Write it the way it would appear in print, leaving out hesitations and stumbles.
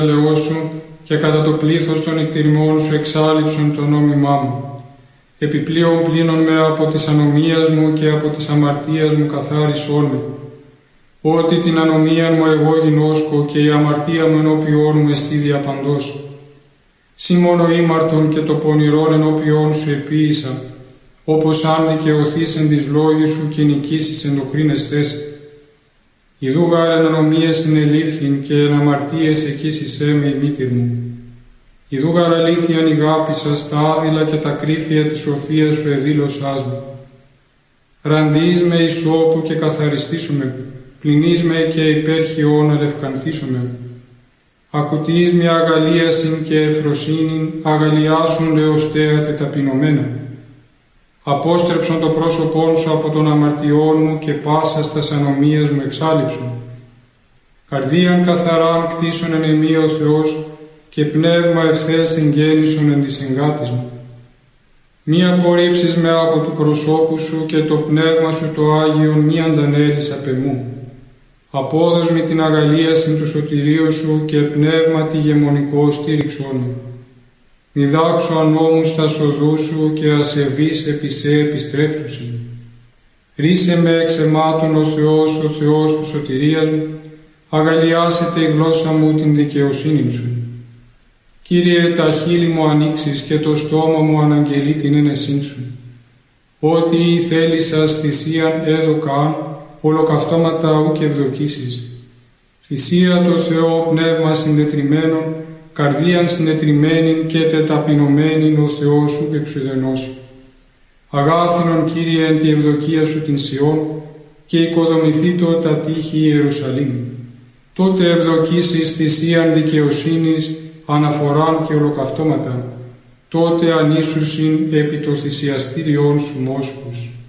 Λεό σου και κατά το πλήθος των εκτιρμών σου εξάλειψον το νόμιμά μου. Επιπλέον πλύνον με από της ανομίας μου και από της αμαρτίας μου καθάρισόν με. Ότι την ανομία μου εγώ γινώσκω και η αμαρτία μου ενώπιόν μου εστί διαπαντός. Συ μόνο ήμαρτον και το πονηρόν ενώπιόν σου επίησα, όπως αν δικαιωθείς εν της λόγης σου και νικήσεις εν το κρίνεστες. Ιδού γάρ εν ανομίες συνελήφθην και εν αμαρτίες εκείσισέ με η μήτηρ μου. Ιδού γάρ αλήθειαν ηγάπησας τα άδειλα και τα κρύφια της σοφίας σου εδήλωσάς μου. Ραντείς με ισόπου και καθαριστήσουμε, πλυνείς με και υπέρχιον ελευκανθήσουμε. Ακουτείς με αγαλίασιν και ευφροσύνην, αγαλιάσουν λεωστέα τεταπεινωμένα. Απόστρεψον το πρόσωπόν σου από των αμαρτιών μου και πάσας τας ανομίας μου εξάλειψον. Καρδίαν καθαράν κτίσον εν εμεί ο Θεός και πνεύμα ευθές εγγέννησον εν της εγκάτης μου. Μη απορρίψεις με από του προσώπου σου και το πνεύμα σου το Άγιον μη αντανέλεις απ' εμού. Απόδος με την αγαλίασιν του σωτηρίου σου και πνεύμα τη γεμονικό στήριξόν μου. Διδάξω ανώμους στα σοδού σου και ασεβείς επί σε επιστρέψουσιν. Ρίσε με εξ αιμάτων ο Θεός της σωτηρίας μου, αγαλιάσετε η γλώσσα μου την δικαιοσύνη σου. Κύριε, τα χείλη μου ανοίξεις και το στόμα μου αναγγελεί την ένεσήν σου. Ότι η θέλησας θυσίαν έδωκαν, ολοκαυτώματα ουκ ευδοκίσεις. Θυσία το Θεό πνεύμα συντετριμένον, καρδίαν συνετριμένην και τεταπεινωμένην ο Θεός σου εξουδενός. Αγάθινον, Κύριε, εν τη ευδοκία σου την Σιών και οικοδομηθήτω τα τείχη Ιερουσαλήμ. Τότε ευδοκίσεις θυσίαν δικαιοσύνης, αναφοράν και ολοκαυτώματα. Τότε ανήσουσιν επί το θυσιαστήριόν σου μόσχους.